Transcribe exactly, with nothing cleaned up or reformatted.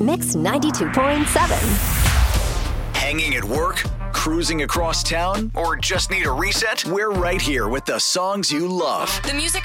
Mix ninety-two point seven. Hanging at work? Cruising across town? Or just need a reset? We're right here with the songs you love. The music